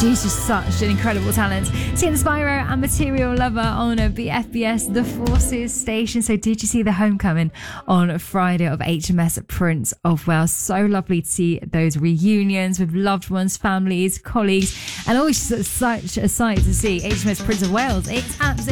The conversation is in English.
She's just such an incredible talent. Seeing Spyro and Material Lover on BFBS The Forces station. So did you see the homecoming on Friday of HMS Prince of Wales? So lovely to see those reunions with loved ones, families, colleagues, and always such a sight to see HMS Prince of Wales. It's absolutely